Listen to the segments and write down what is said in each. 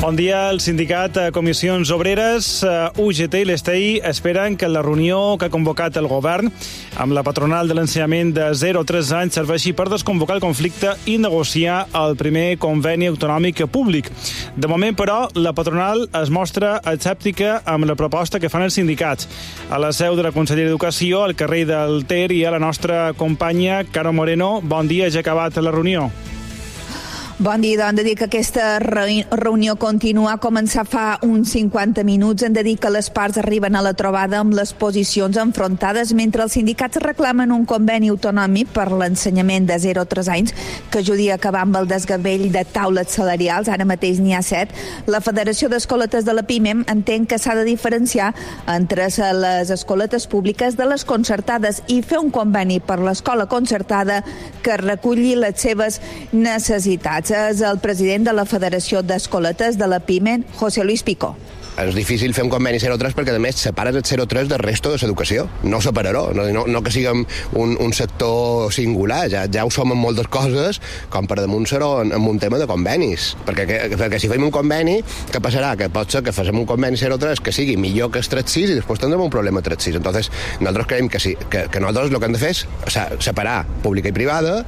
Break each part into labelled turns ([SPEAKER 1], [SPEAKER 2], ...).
[SPEAKER 1] Bon dia. El sindicat Comissions Obreres, UGT i l'ESTEI esperen que la reunió que ha convocat el govern amb la patronal de l'ensenyament de 0 a 3 anys serveixi per desconvocar el conflicte i negociar el primer conveni autonòmic públic. De moment, però, la patronal es mostra escèptica amb la proposta que fan els sindicats. A la seu de la Conselleria d'Educació, al carrer del Ter, hi ha la nostra companya Carme Moreno. Bon dia, ja ha acabat la reunió.
[SPEAKER 2] Bon dia, hem de dir que aquesta reunió continua a començar fa uns 50 minuts. Hem de dir que les parts arriben a la trobada amb les posicions enfrontades, mentre els sindicats reclamen un conveni autonòmic per l'ensenyament de 0 a 3 anys que ajudi a acabar amb el desgavell de taules salarials. Ara mateix n'hi ha 7. La Federació d'Escoletes de la PIMEM entén que s'ha de diferenciar entre les escoletes públiques de les concertades i fer un conveni per l'escola concertada que reculli les seves necessitats. És el president de la Federació d'Escoletes de la PIMEM, José Luis Pico.
[SPEAKER 3] És difícil fer un conveni 0-3 perquè, a més, separes el 0-3 del resto de l'educació. No ho separarà, no que siguem un sector singular, ja ho som en moltes coses, com per damunt serà en un tema de convenis. Perquè si fem un conveni, què passarà? Que pot ser que fem un conveni 0-3 que sigui millor que el 3-6 i després tindrem un problema 3-6. Entonces, nosaltres creiem que sí, que nosaltres el que hem de fer és separar pública i privada.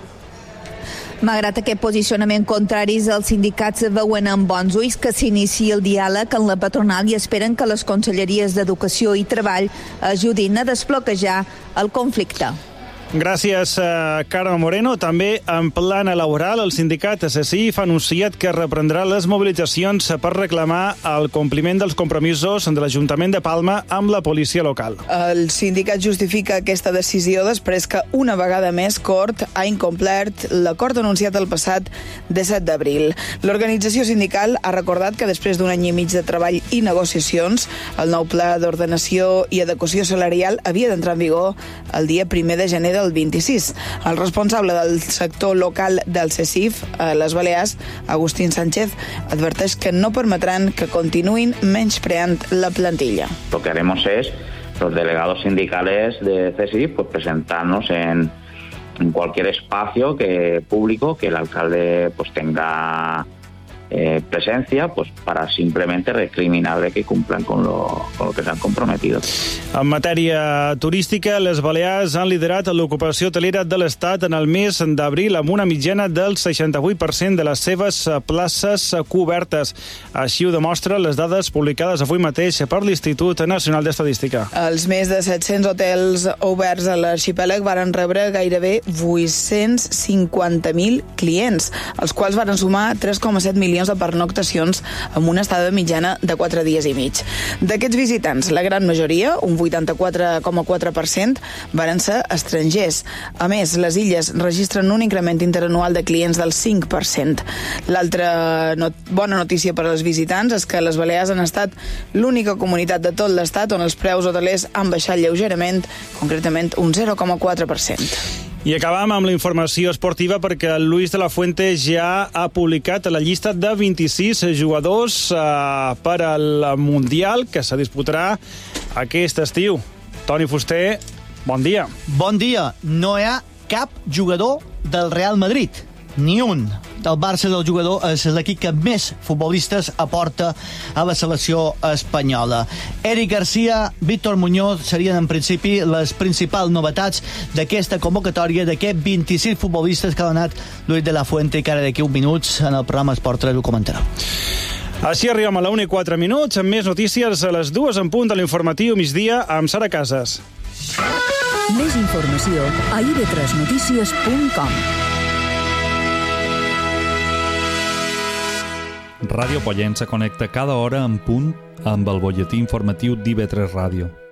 [SPEAKER 2] Malgrat aquest posicionament contraris, els sindicats veuen amb bons ulls que s'iniciï el diàleg amb la patronal i esperen que les conselleries d'Educació i Treball ajudin a desbloquejar el conflicte.
[SPEAKER 1] Gràcies, Carme Moreno. També en plana laboral, el sindicat SSIF ha anunciat que reprendrà les mobilitzacions per reclamar el compliment dels compromisos de l'Ajuntament de Palma amb la policia local.
[SPEAKER 4] El sindicat justifica aquesta decisió després que una vegada més CORT ha incomplert l'acord anunciat el passat 17 d'abril. L'organització sindical ha recordat que després d'un any i mig de treball i negociacions, el nou pla d'ordenació i adequació salarial havia d'entrar en vigor el dia 1 de gener del 26. El responsable del sector local del CESIF a les Balears, Agustín Sánchez, adverteix que no permetran que continuïn menyspreant la plantilla.
[SPEAKER 5] Lo que haremos es, los delegados sindicales de CESIF, pues presentarnos en cualquier espacio público que el alcalde pues tenga presencia, pues para simplemente recriminarle que cumplan con lo que se han comprometido.
[SPEAKER 1] En matèria turística, les Balears han liderat l'ocupació hotelera de l'Estat en el mes d'abril amb una mitjana del 68% de les seves places cobertes. Així ho demostren les dades publicades avui mateix per l'Institut Nacional d'Estadística.
[SPEAKER 4] Els més de 700 hotels oberts a l'arxipèlag varen rebre gairebé 850.000 clients, els quals varen sumar 3,7 milions de pernoctacions amb una estada mitjana de 4 dies i mig. D'aquests visitants, la gran majoria, un 84,4%, varen ser estrangers. A més, les illes registren un increment interanual de clients del 5%. L'altra bona notícia per als visitants és que les Balears han estat l'única comunitat de tot l'Estat on els preus hotelers han baixat lleugerament, concretament un 0,4%.
[SPEAKER 1] I acabam amb la informació esportiva perquè el Luis de la Fuente ja ha publicat la llista de 26 jugadors per al Mundial que se disputarà aquest estiu. Toni Fuster, bon dia.
[SPEAKER 6] Bon dia. No hi ha cap jugador del Real Madrid, ni un. El Barça del jugador és l'equip que més futbolistes aporta a la selecció espanyola. Eric Garcia, Víctor Muñoz serien en principi les principals novetats d'aquesta convocatòria d'aquests 26 futbolistes que ha donat Luis de la Fuente, que ara d'aquí uns minuts en el programa Esport 3 ho comentarà.
[SPEAKER 1] Així arribem a la 1:04, amb més notícies a les 2 en punt de l'informatiu migdia amb Sara Casas.
[SPEAKER 7] Més informació a ib3notícies.com.
[SPEAKER 8] Ràdio Pollença connecta cada hora en punt amb el butlletí informatiu d'IB3 Ràdio.